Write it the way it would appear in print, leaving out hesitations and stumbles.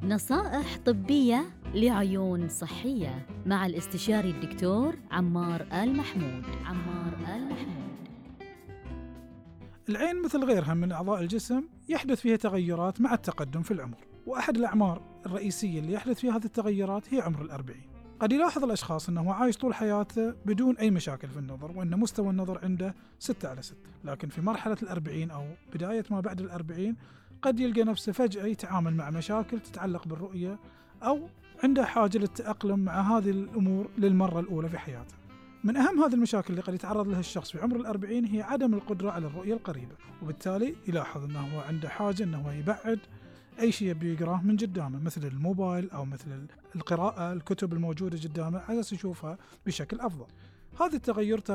نصائح طبية لعيون صحية مع الاستشاري الدكتور عمار آل محمود. العين مثل غيرها من أعضاء الجسم يحدث فيها تغيرات مع التقدم في العمر، وأحد الأعمار الرئيسية اللي يحدث فيها هذه التغيرات هي عمر 40. قد يلاحظ الأشخاص أنه عايش طول حياته بدون أي مشاكل في النظر، وأن مستوى النظر عنده 6/6، لكن في مرحلة 40 أو بداية ما بعد 40 قد يلقى نفسه فجأة يتعامل مع مشاكل تتعلق بالرؤية، أو عنده حاجة للتأقلم مع هذه الأمور للمرة الأولى في حياته. من أهم هذه المشاكل اللي قد يتعرض لها الشخص في عمر 40 هي عدم القدرة على الرؤية القريبة، وبالتالي يلاحظ أنه هو عنده حاجة أنه يبعد أي شيء بيقراه من قدامه، مثل الموبايل أو مثل القراءة، الكتب الموجودة قدامه، على أساس يشوفها بشكل أفضل. هذا التغير